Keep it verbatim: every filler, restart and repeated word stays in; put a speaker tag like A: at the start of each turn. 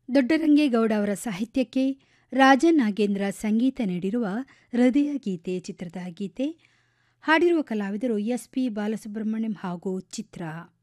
A: ದೊಡ್ಡರಂಗೇಗೌಡ ಅವರ ಸಾಹಿತ್ಯಕ್ಕೆ ರಾಜನಾಗೇಂದ್ರ ಸಂಗೀತ ನೀಡಿರುವ ಹೃದಯ ಗೀತೆ ಚಿತ್ರದ ಗೀತೆ ಹಾಡಿರುವ ಕಲಾವಿದರು ಎಸ್ ಪಿ ಬಾಲಸುಬ್ರಹ್ಮಣ್ಯಂ ಹಾಗೂ ಚಿತ್ರ.